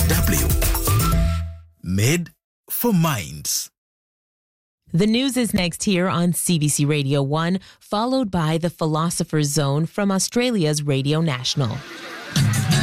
DW. Made for Minds. The news is next here on CBC Radio 1, followed by the Philosopher's Zone from Australia's Radio National.